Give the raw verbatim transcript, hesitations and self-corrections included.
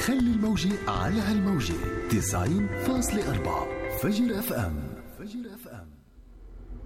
خلي الموجة على هالموجة تسعين فاصلة أربعة فجر اف ام. فجر اف ام.